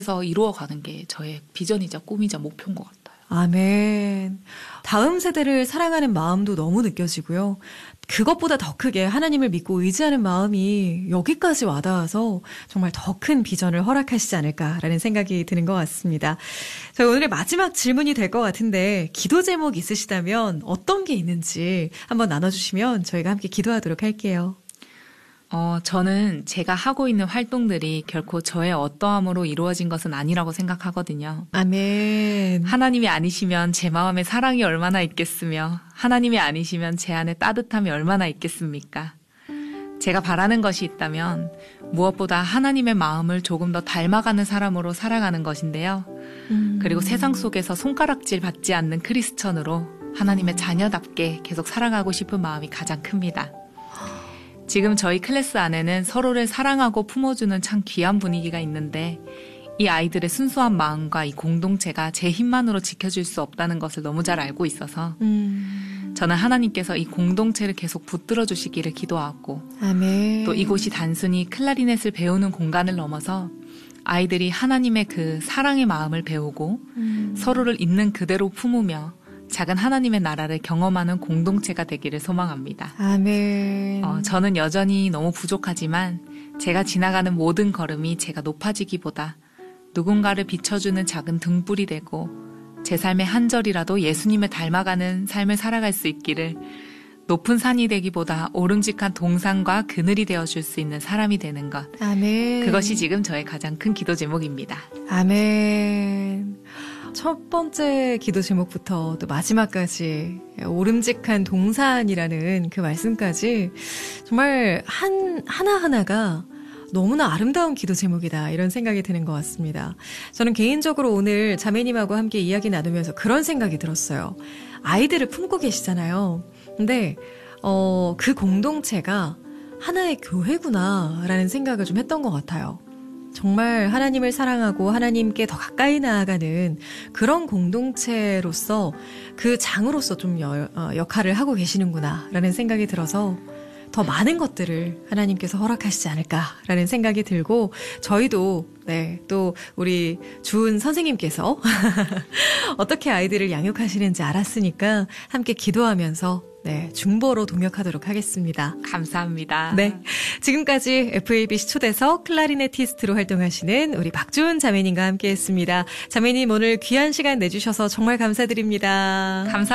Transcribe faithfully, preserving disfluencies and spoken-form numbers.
그래서 이루어가는 게 저의 비전이자 꿈이자 목표인 것 같아요. 아멘. 다음 세대를 사랑하는 마음도 너무 느껴지고요. 그것보다 더 크게 하나님을 믿고 의지하는 마음이 여기까지 와닿아서 정말 더 큰 비전을 허락하시지 않을까라는 생각이 드는 것 같습니다. 저희 오늘의 마지막 질문이 될 것 같은데 기도 제목 있으시다면 어떤 게 있는지 한번 나눠주시면 저희가 함께 기도하도록 할게요. 어, 저는 제가 하고 있는 활동들이 결코 저의 어떠함으로 이루어진 것은 아니라고 생각하거든요. 아멘. 하나님이 아니시면 제 마음에 사랑이 얼마나 있겠으며 하나님이 아니시면 제 안에 따뜻함이 얼마나 있겠습니까? 제가 바라는 것이 있다면 무엇보다 하나님의 마음을 조금 더 닮아가는 사람으로 살아가는 것인데요. 음. 그리고 세상 속에서 손가락질 받지 않는 크리스천으로 하나님의 자녀답게 계속 살아가고 싶은 마음이 가장 큽니다. 지금 저희 클래스 안에는 서로를 사랑하고 품어주는 참 귀한 분위기가 있는데 이 아이들의 순수한 마음과 이 공동체가 제 힘만으로 지켜줄 수 없다는 것을 너무 잘 알고 있어서 음. 저는 하나님께서 이 공동체를 계속 붙들어 주시기를 기도하고 아멘. 또 이곳이 단순히 클라리넷을 배우는 공간을 넘어서 아이들이 하나님의 그 사랑의 마음을 배우고 음. 서로를 있는 그대로 품으며 작은 하나님의 나라를 경험하는 공동체가 되기를 소망합니다. 아멘. 어, 저는 여전히 너무 부족하지만 제가 지나가는 모든 걸음이 제가 높아지기보다 누군가를 비춰주는 작은 등불이 되고 제 삶의 한 절이라도 예수님을 닮아가는 삶을 살아갈 수 있기를 높은 산이 되기보다 오름직한 동산과 그늘이 되어줄 수 있는 사람이 되는 것. 아멘. 그것이 지금 저의 가장 큰 기도 제목입니다. 아멘. 첫 번째 기도 제목부터 또 마지막까지 오름직한 동산이라는 그 말씀까지 정말 한, 하나하나가 너무나 아름다운 기도 제목이다 이런 생각이 드는 것 같습니다. 저는 개인적으로 오늘 자매님하고 함께 이야기 나누면서 그런 생각이 들었어요. 아이들을 품고 계시잖아요. 근데 어, 그 공동체가 하나의 교회구나라는 생각을 좀 했던 것 같아요. 정말 하나님을 사랑하고 하나님께 더 가까이 나아가는 그런 공동체로서 그 장으로서 좀 여, 어, 역할을 하고 계시는구나라는 생각이 들어서 더 많은 것들을 하나님께서 허락하시지 않을까라는 생각이 들고 저희도 네, 또 우리 주은 선생님께서 어떻게 아이들을 양육하시는지 알았으니까 함께 기도하면서 네, 중보로 동역하도록 하겠습니다. 감사합니다. 네, 지금까지 에프에이비씨 초대석 클라리네티스트로 활동하시는 우리 박주은 자매님과 함께했습니다. 자매님 오늘 귀한 시간 내주셔서 정말 감사드립니다. 감사합니다.